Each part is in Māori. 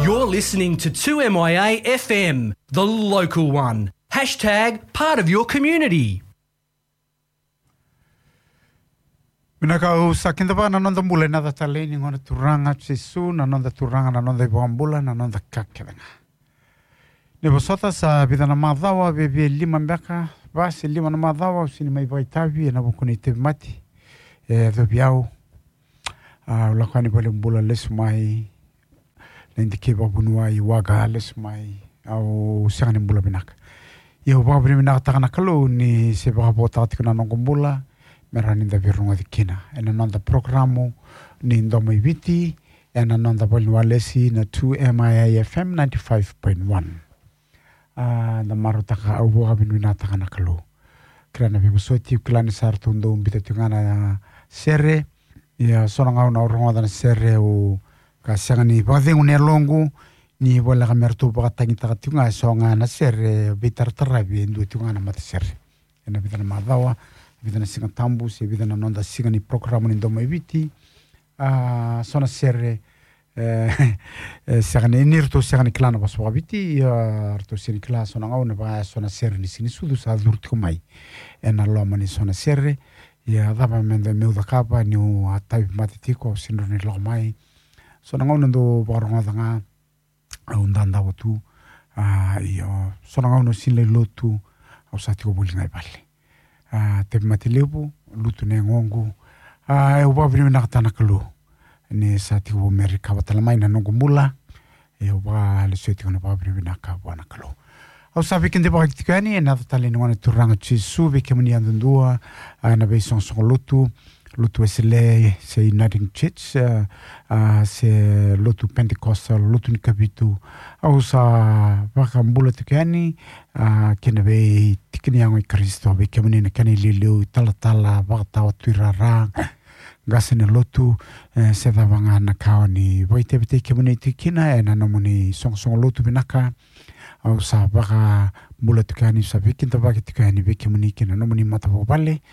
You're listening to 2MIA FM, the local one. Hashtag part of your community. Minakau sakindaba nanonda mule nada taleni ngona turanga tsesu nanonda turanga nanonda ibambula nanonda kakelenga. Nebosota sa bidana madawa bebe lima mbeka basi lima na madawa usini mai baitavi na bukuni tebmati do biao ulakani bale mbula lesmai nindike babunua iwaga lesmai au sangani mbula binaka. Iyo babuni minaka takana kalu ni seba bota tikuna nongombula merani da virunga dikina. Ena nonda programu ni ndomo ibiti ena nonda boli walesi na 2MIA FM 95.1. Da marutaka au boga binuina takana kalu. Kirana bibusoti ukulani sartu ndo umbita tungana sere. Ya sonanga una uronga dana sere u kasanga ni badengu ne longu ni wala kamertu baga tangi takatunga songa na sere bitar tarabi ndu tungana mata sere. Ena bitana madawa bitana singa tambu se bitana nonda singa ni programu ni ndomo ibiti sona sere sagane nirto sagane klana baswa biti arto sini kla sona ngauna ba sona sere ni sini sudu sa durti mai ena loma ni sona sere ya daba mende meuda kapa ni atai matitiko sino ni lomai sona ngauna ndo baronga danga undanda watu yo sona ngauna sile lotu au satiko bulinga ibali te matelebu lutu ne ngongu e ubabri na katana kalu ni sati wo Amerika watala mai na nongo mula e uba le seti kana babri na ka wana kalu au sabi kinde ba kitikani na tale ni wana turanga chisu be kemuni andundua na be son lutu esele se United Church se lutu Pentecostal lutu nikabitu au sa baka mbula tikani kena be tikini yango i Kristo be kemuni na kani lileu tala baka tuirara gasene lutu se davanga na kaoni boite bete kemuni tikina ena nomuni song lutu binaka au sa baka mbula tikani sa bikinta baka tikani be kemuni kena nomuni mata bale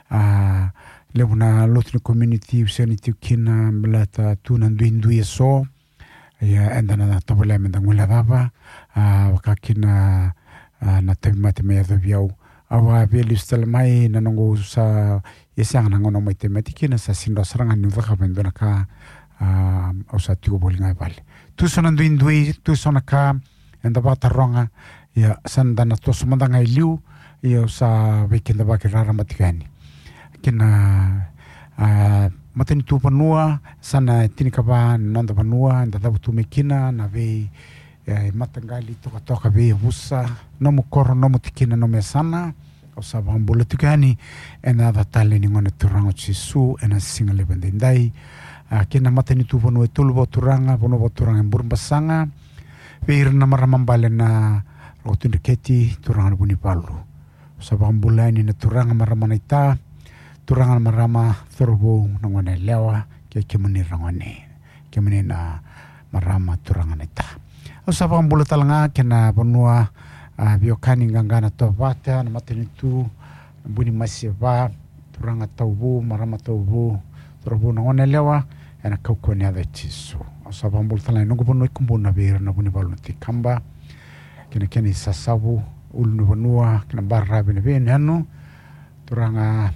lebuna lutu community usani tikina melata tuna ndui so ya endana na tabula menda ngula baba wakakina na temate me yaviau awa beli stelmai na nongo sa yesang na ngono mai tematikina sa sindo saranga ni vaka bendona ka au sa tigo bolinga bale tu sona ndui tu sona ka enda bata ronga ya sandana to somandanga iliu ya sa weekend ba kirara matikani kena mateni tu panua sana tinika ba nonda panua nda dabu tu mekina na ve matangali toka be busa no mukoro no mutikina no mesana o sa bambula tukani ena datale ni ngone turango chisu ena singale bendendai kena mateni tu panua tulbo turanga bono turanga burbasanga ve irna maramambale na rotundeketi turanga buni palu sa bambula ni na turanga maramanaita turangan marama thorbo nangone lewa kemuni rangone kemuni na marama turangan ita usapa mbula talanga kena bonua biokani ngangana to bata na matenitu buni masiva turanga taubu marama taubu thorbo nangone lewa ena kokoni ave chisu usapa mbula talanga nungu bonu kumbuna bira na buni balu tikamba kena sasabu ulu bonua kena barra bene anu turanga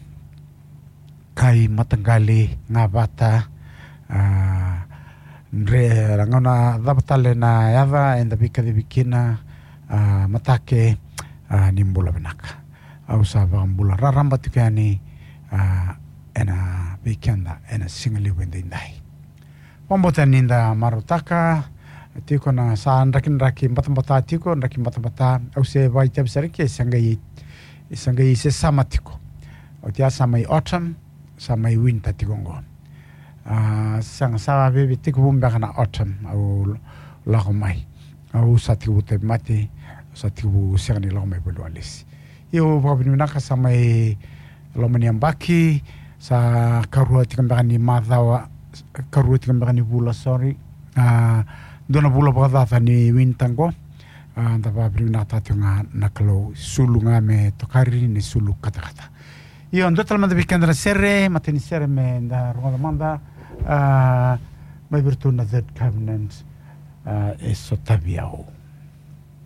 kai matangali ngabata nre rangona dabatale na yava enda bika de bikina matake nimbula benaka au sa bambula raramba tikani ena bikenda ena singali wende ndai pombota ninda marutaka tiko na sa raki matambata tiko raki matambata au se vai tabsarike sangai se samatiko o tia samai autumn samai winter tigongo sanga sawa bebe tiko bumba kana autumn au lagomai au satibu te mate satibu sirni lagomai bolwalesi yo babini naka samai lomani ambaki sa karua tikambani madhawa karua tikambani bula sorry dona bula bada ni wintango anda babini naka tunga nakalo sulunga me tokari ni sulu kata io ando talmente vicenda sere mateni sere me da roda manda mai virtuna that covenant e so tavi au.